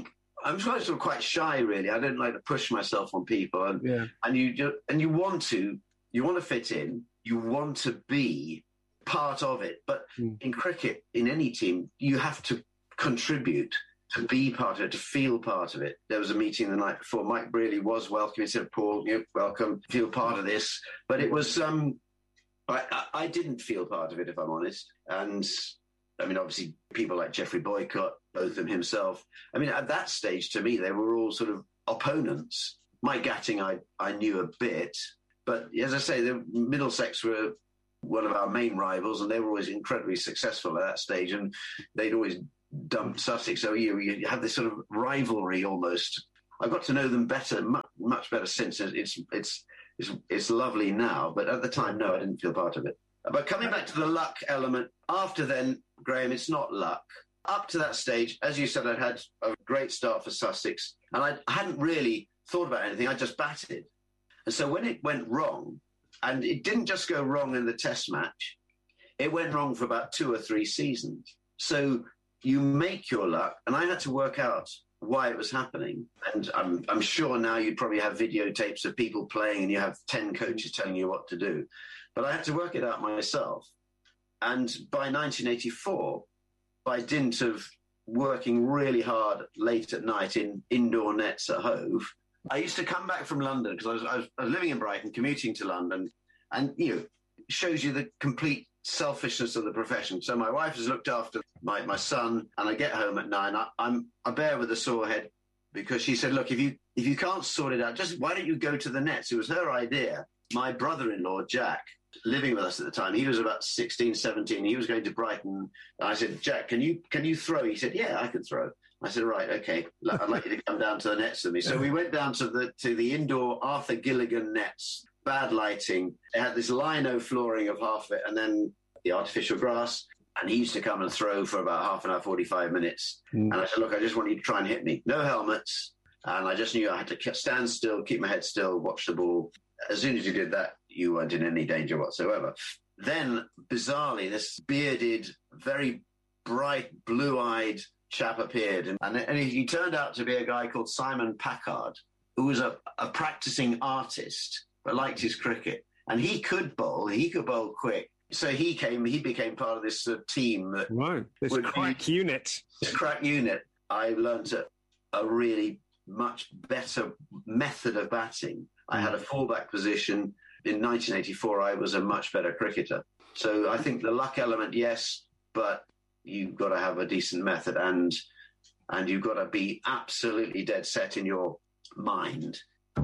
I'm sort of quite shy, really. I don't like to push myself on people, and you want to fit in, you want to be part of it. But in cricket, in any team, you have to contribute to be part of it, to feel part of it. There was a meeting the night before. Mike Brearley was welcome. He said, "Paul, welcome, feel part of this." But it was, I didn't feel part of it, if I'm honest. And I mean, obviously, people like Geoffrey Boycott, Botham himself. I mean, at that stage, to me, they were all sort of opponents. Mike Gatting, I knew a bit. But as I say, the Middlesex were one of our main rivals, and they were always incredibly successful at that stage. And they'd always dumped Sussex. So you have this sort of rivalry almost. I got to know them better, much better since. It's lovely now. But at the time, no, I didn't feel part of it. But coming back to the luck element, after then, Graham, it's not luck. Up to that stage, as you said, I'd had a great start for Sussex, and I hadn't really thought about anything. I just batted. And so when it went wrong, and it didn't just go wrong in the Test match, it went wrong for about 2 or 3 seasons. So you make your luck, and I had to work out why it was happening. And I'm sure now you'd probably have videotapes of people playing, and you have 10 coaches telling you what to do. But I had to work it out myself. And by 1984, by dint of working really hard late at night in indoor nets at Hove, I used to come back from London, because I was living in Brighton, commuting to London, and, shows you the complete selfishness of the profession. So my wife has looked after my son, and I get home at 9. I bear with a sore head, because she said, look, if you can't sort it out, just why don't you go to the nets? It was her idea. My brother-in-law, Jack, living with us at the time, he was about 16, 17. He was going to Brighton. And I said, Jack, can you throw? He said, yeah, I can throw. I said, right, okay, I'd like you to come down to the nets with me. So we went down to the indoor Arthur Gilligan nets, bad lighting. They had this lino flooring of half of it, and then the artificial grass. And he used to come and throw for about half an hour, 45 minutes. And I said, look, I just want you to try and hit me. No helmets. And I just knew I had to stand still, keep my head still, watch the ball. As soon as you did that, you weren't in any danger whatsoever. Then, bizarrely, this bearded, very bright, blue-eyed chap appeared. And he turned out to be a guy called Simon Packard, who was a practicing artist, but liked his cricket. And he could bowl quick. So he became part of this team. This crack unit. This crack unit. I learned a really much better method of batting. I had a fullback position. In 1984, I was a much better cricketer. So I think the luck element, yes, but you've got to have a decent method, and you've got to be absolutely dead set in your mind.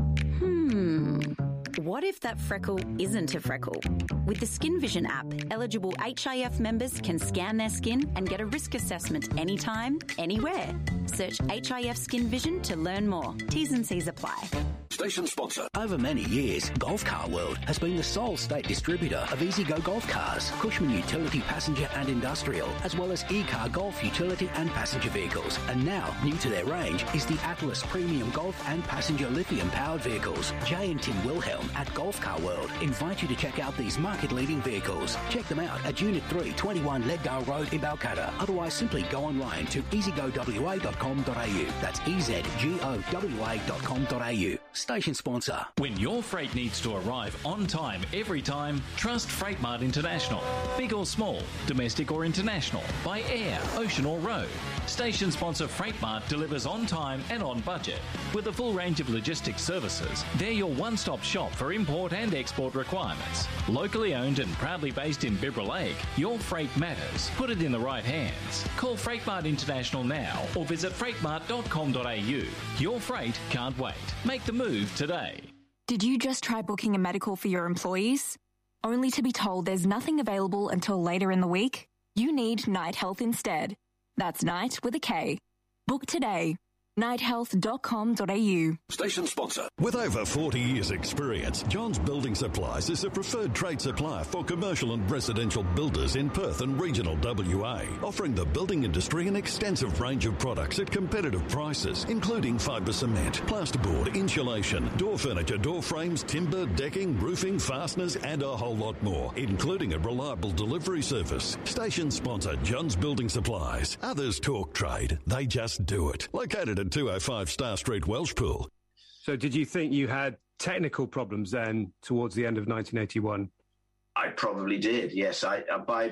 What if that freckle isn't a freckle? With the Skin Vision app, eligible HIF members can scan their skin and get a risk assessment anytime, anywhere. Search HIF Skin Vision to learn more. T's and C's apply. Station sponsor. Over many years, Golf Car World has been the sole state distributor of EasyGo golf cars, Cushman utility passenger and industrial, as well as e-car golf utility and passenger vehicles. And now, new to their range is the Atlas Premium Golf and Passenger Lithium-powered vehicles. Jay and Tim Wilhelm at Golf Car World invite you to check out these market-leading vehicles. Check them out at Unit 3, 21 Leadgale Road in Balcatta. Otherwise, simply go online to easygowa.com.au. That's easygowa.com.au. Station sponsor. When your freight needs to arrive on time every time, trust Freight Mart International. Big or small, domestic or international, by air, ocean or road. Station sponsor Freight Mart delivers on time and on budget. With a full range of logistics services, they're your one-stop shop for import and export requirements. Locally owned and proudly based in Bibra Lake, your freight matters. Put it in the right hands. Call Freight Mart International now or visit freightmart.com.au. Your freight can't wait. Make the move today. Did you just try booking a medical for your employees? Only to be told there's nothing available until later in the week? You need Night Health instead. That's Night with a K. Book today. nighthealth.com.au. Station sponsor. With over 40 years' experience, John's Building Supplies is a preferred trade supplier for commercial and residential builders in Perth and regional WA, offering the building industry an extensive range of products at competitive prices, including fibre cement, plasterboard, insulation, door furniture, door frames, timber, decking, roofing, fasteners, and a whole lot more, including a reliable delivery service. Station sponsor John's Building Supplies. Others talk trade, they just do it. Located at at 205 Star Street, Welshpool. So did you think you had technical problems then towards the end of 1981? I probably did, yes. By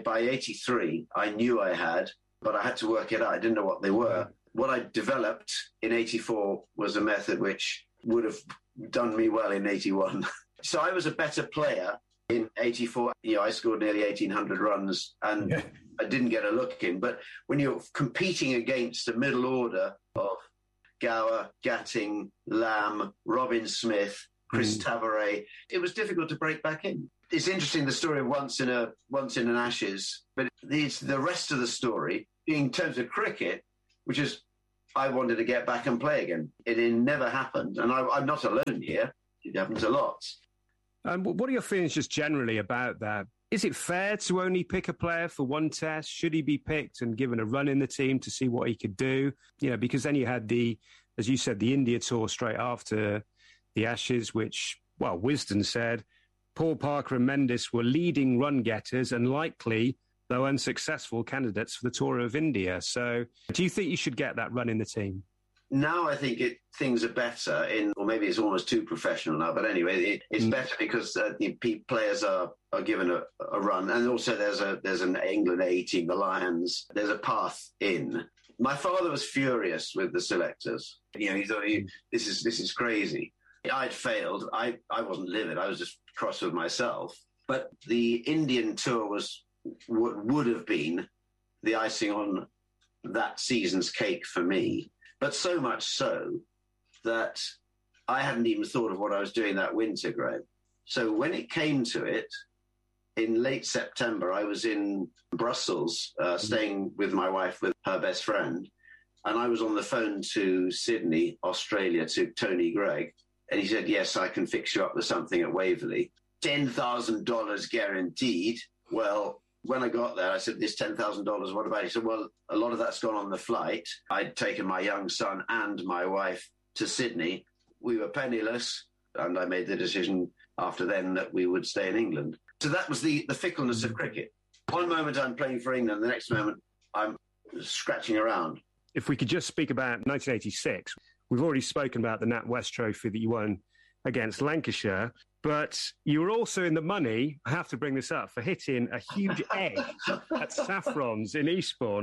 83, I knew I had, but I had to work it out. I didn't know what they were. What I developed in 84 was a method which would have done me well in 81. So I was a better player in 84. I scored nearly 1,800 runs and I didn't get a look in. But when you're competing against a middle order of Gower, Gatting, Lamb, Robin Smith, Chris Tavares, it was difficult to break back in. It's interesting, the story of once in an Ashes, but it's the rest of the story in terms of cricket, which is I wanted to get back and play again. It never happened, and I'm not alone here. It happens a lot. What are your feelings just generally about that? Is it fair to only pick a player for one test? Should he be picked and given a run in the team to see what he could do? Because then you had as you said, the India tour straight after the Ashes, which, Wisden said Paul Parker and Mendes were leading run getters and likely, though unsuccessful, candidates for the Tour of India. So do you think you should get that run in the team? Now I think things are better or maybe it's almost too professional now, but anyway, it's better because the players are given a run. And also there's an England A team, the Lions. There's a path in. My father was furious with the selectors. He thought, this is crazy. I'd failed. I wasn't livid. I was just cross with myself. But the Indian tour was what would have been the icing on that season's cake for me. But so much so that I hadn't even thought of what I was doing that winter, Greg. So when it came to it, in late September, I was in Brussels, staying with my wife, with her best friend. And I was on the phone to Sydney, Australia, to Tony Greig. And he said, yes, I can fix you up with something at Waverley. $10,000 guaranteed. Well, when I got there, I said, this $10,000, what about it? He said, well, a lot of that's gone on the flight. I'd taken my young son and my wife to Sydney. We were penniless, and I made the decision after then that we would stay in England. So that was the fickleness of cricket. One moment I'm playing for England, the next moment I'm scratching around. If we could just speak about 1986, we've already spoken about the NatWest Trophy that you won against Lancashire, but you were also in the money, I have to bring this up, for hitting a huge egg at Saffron's in Eastbourne.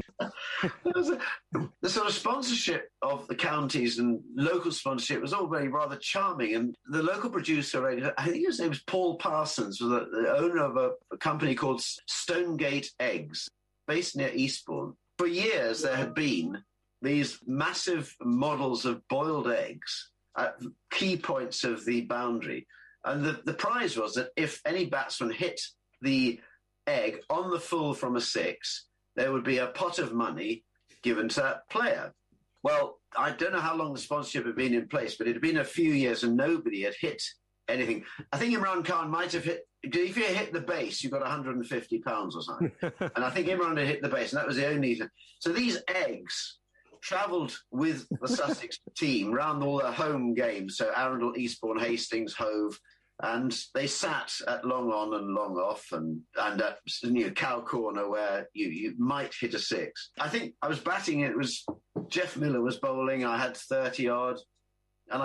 The sort of sponsorship of the counties and local sponsorship was all very rather charming. And the local producer, I think his name was Paul Parsons, was the owner of a company called Stonegate Eggs, based near Eastbourne. For years, there had been these massive models of boiled eggs at key points of the boundary. And the prize was that if any batsman hit the egg on the full from a six, there would be a pot of money given to that player. Well, I don't know how long the sponsorship had been in place, but it had been a few years and nobody had hit anything. I think Imran Khan might have hit, if you hit the base, you got £150 or something. And I think Imran had hit the base, and that was the only. So these eggs travelled with the Sussex team round all their home games, so Arundel, Eastbourne, Hastings, Hove, and they sat at long on and long off and at Cow Corner where you might hit a six. I think I was batting, it was Jeff Miller was bowling, I had 30-odd, and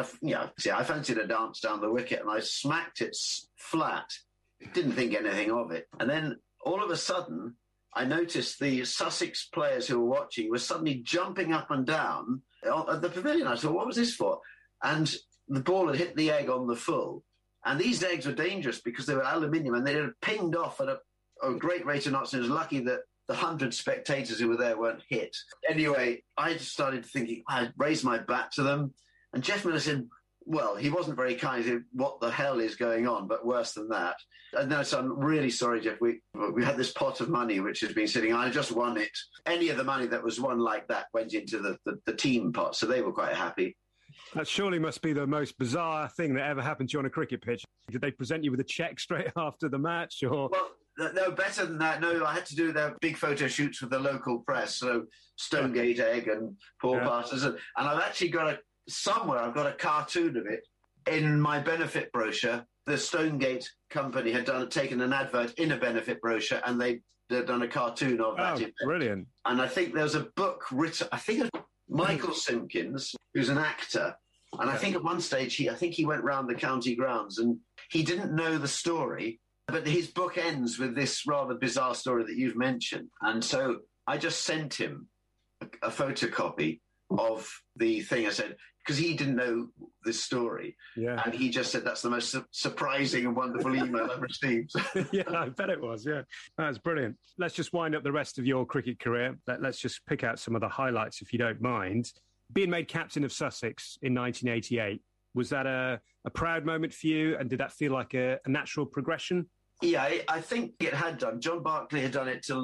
I fancied a dance down the wicket, and I smacked it flat, didn't think anything of it. And then all of a sudden, I noticed the Sussex players who were watching were suddenly jumping up and down at the pavilion. I thought, what was this for? And the ball had hit the egg on the full. And these eggs were dangerous because they were aluminium and they had pinged off at a great rate of knots. And it was lucky that the 100 spectators who were there weren't hit. Anyway, I just started thinking, I raised my bat to them. And Jeff Miller said, well, he wasn't very kind. He said, what the hell is going on? But worse than that. And then I said, I'm really sorry, Jeff. We had this pot of money which has been sitting. I just won it. Any of the money that was won like that went into the team pot. So they were quite happy. That surely must be the most bizarre thing that ever happened to you on a cricket pitch. Did they present you with a cheque straight after the match? Or? Well, no, better than that. No, I had to do their big photo shoots with the local press. So Stonegate Egg and Paul Parsons. And I've actually got I've got a cartoon of it in my benefit brochure. The Stonegate company had taken an advert in a benefit brochure, and they'd done a cartoon of that. Oh, brilliant. And I think there's a book written, I think Michael Simpkins, who's an actor, and I think at one stage he went round the county grounds and he didn't know the story, but his book ends with this rather bizarre story that you've mentioned. And so I just sent him a photocopy of the thing. I said, because he didn't know this story. Yeah. And he just said, that's the most surprising and wonderful email I've received. Yeah, I bet it was, yeah. That's brilliant. Let's just wind up the rest of your cricket career. Let's just pick out some of the highlights, if you don't mind. Being made captain of Sussex in 1988, was that a proud moment for you? And did that feel like a natural progression? Yeah, I think it had done. John Barclay had done it till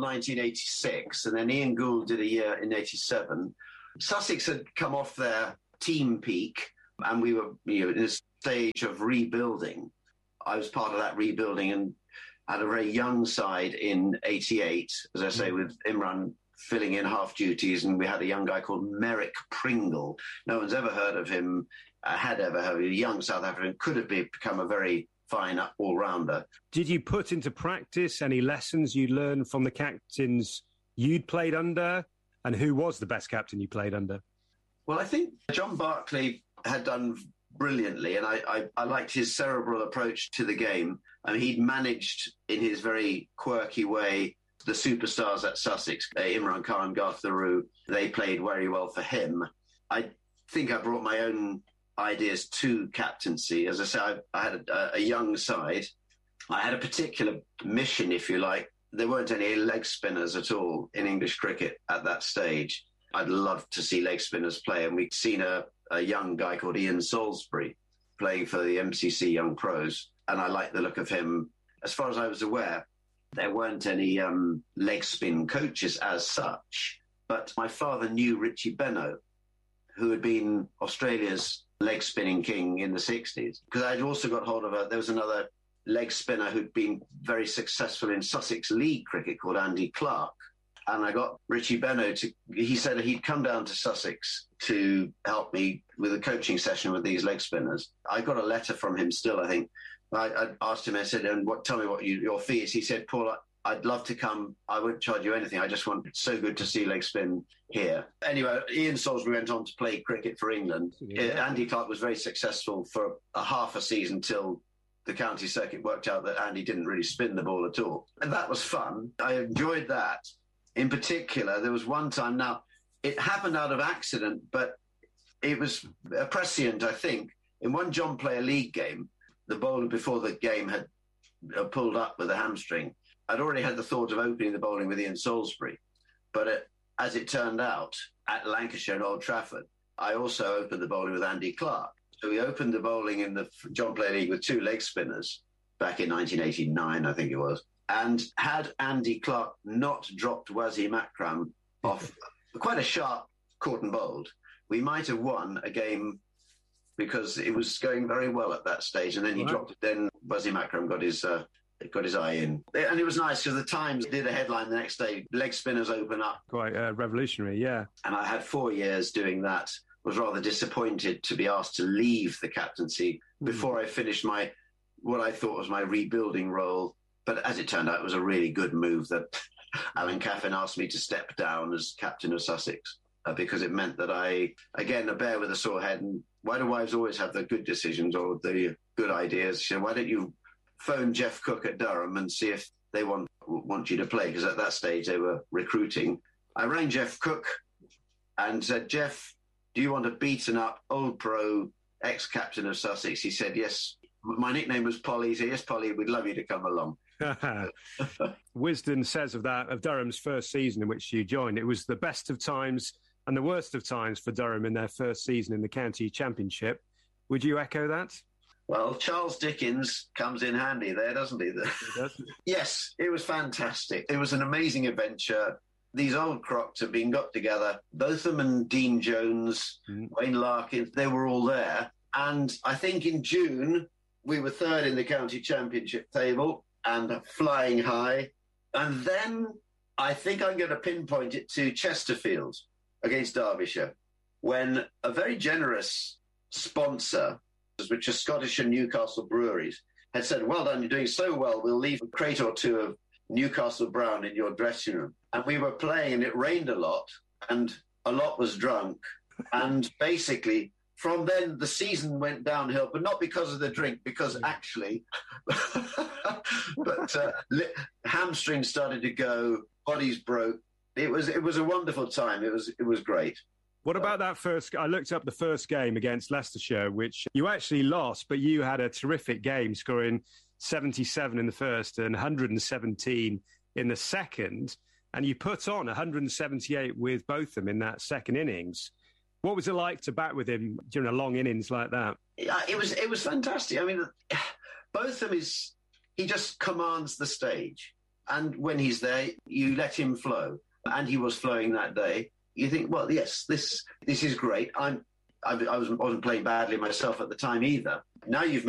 1986, and then Ian Gould did a year in 87. Sussex had come off their team peak, and we were in a stage of rebuilding. I was part of that rebuilding and had a very young side in 88, as I say, with Imran filling in half duties, and we had a young guy called Merrick Pringle. No one's ever heard of him, had ever heard of him. A young South African, could have become a very fine all-rounder. Did you put into practice any lessons you learned from the captains you'd played under? And who was the best captain you played under? Well, I think John Barclay had done brilliantly, and I liked his cerebral approach to the game. And he'd managed, in his very quirky way, the superstars at Sussex, Imran Khan, Garth Theroux, they played very well for him. I think I brought my own ideas to captaincy. As I say, I had a young side. I had a particular mission, if you like. There weren't any leg spinners at all in English cricket at that stage. I'd love to see leg spinners play, and we'd seen a young guy called Ian Salisbury playing for the MCC Young Pros, and I liked the look of him. As far as I was aware, there weren't any leg spin coaches as such, but my father knew Richie Benaud, who had been Australia's leg spinning king in the 60s. Because I'd also got hold of there was another leg spinner who'd been very successful in Sussex League cricket called Andy Clark. And I got Richie Benaud he said he'd come down to Sussex to help me with a coaching session with these leg spinners. I got a letter from him still, I think. I asked him, I said, tell me what your fee is. He said, Paul, I'd love to come. I won't charge you anything. I just want, it's so good to see leg spin here. Anyway, Ian Salisbury went on to play cricket for England. Yeah. Andy Clark was very successful for half a season till the county circuit worked out that Andy didn't really spin the ball at all. And that was fun. I enjoyed that. In particular, there was one time, now, it happened out of accident, but it was prescient, I think. In one John Player League game, the bowler before the game had pulled up with a hamstring. I'd already had the thought of opening the bowling with Ian Salisbury, but as it turned out, at Lancashire and Old Trafford, I also opened the bowling with Andy Clark. So we opened the bowling in the John Player League with two leg spinners back in 1989, I think it was. And had Andy Clark not dropped Wasim Akram off quite a sharp caught and bowled, we might have won a game because it was going very well at that stage. And then he dropped it. Then Wasim Akram got his eye in. And it was nice because the Times did a headline the next day, leg spinners open up. Quite revolutionary, yeah. And I had 4 years doing that. Was rather disappointed to be asked to leave the captaincy before I finished what I thought was my rebuilding role. But as it turned out, it was a really good move that Alan Caffin asked me to step down as captain of Sussex because it meant that I, again, a bear with a sore head. And why do wives always have the good decisions or the good ideas? She said, why don't you phone Jeff Cook at Durham and see if they want you to play? Because at that stage, they were recruiting. I rang Jeff Cook and said, Jeff, do you want a beaten-up, old pro, ex-captain of Sussex? He said, yes. My nickname was Polly. He said, yes, Polly, we'd love you to come along. Wisden says of Durham's first season in which you joined, it was the best of times and the worst of times for Durham in their first season in the county championship. Would you echo that? Well, Charles Dickens comes in handy there, doesn't he? Yes, it was fantastic. It was an amazing adventure. These old crocs have been got together. Botham and Dean Jones, Wayne Larkin, they were all there. And I think in June, we were third in the county championship table and flying high. And then I think I'm going to pinpoint it to Chesterfield against Derbyshire, when a very generous sponsor, which are Scottish and Newcastle breweries, had said, well done, you're doing so well, we'll leave a crate or two of Newcastle Brown in your dressing room. And we were playing and it rained a lot. And a lot was drunk, and basically from then the season went downhill, but not because of the drink, because actually, hamstrings started to go, bodies broke. It was a wonderful time. It was great. What about that first? I looked up the first game against Leicestershire, which you actually lost, but you had a terrific game, scoring 77 in the first and 117 in the second, and you put on 178 with both of them in that second innings. What was it like to bat with him during a long innings like that? Yeah, it was fantastic. I mean, both of them he just commands the stage, and when he's there, you let him flow, and he was flowing that day. You think, well, yes, this is great. I wasn't playing badly myself at the time either. Now you've